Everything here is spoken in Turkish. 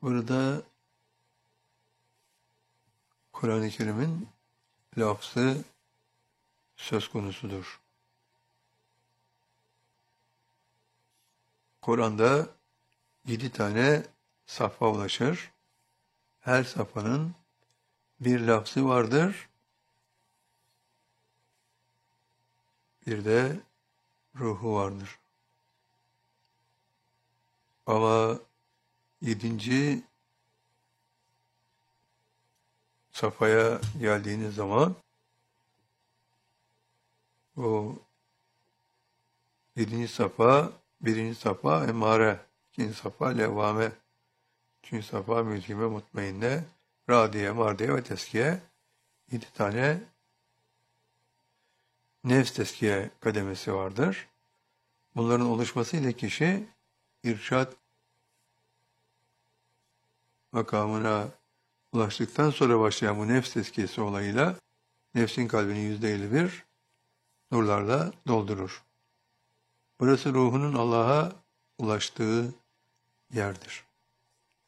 Burada Kur'an-ı Kerim'in lafzı söz konusudur. Kur'an'da 7 tane safha ulaşır. Her safhanın bir lafzı vardır. Bir de ruhu vardır. Ama 7. safhaya geldiğiniz zaman o 7. safha, 1. safha emare, 2. safha levvame, 3. safha mülkime mutmainne, radiye, mardiye ve teskiye. 7 tane nefs teskiye kademesi vardır. Bunların oluşmasıyla kişi irşad makamına ulaştıktan sonra başlayan bu nefs tezkiyesi olayıyla nefsin kalbini %51 nurlarla doldurur. Burası ruhunun Allah'a ulaştığı yerdir.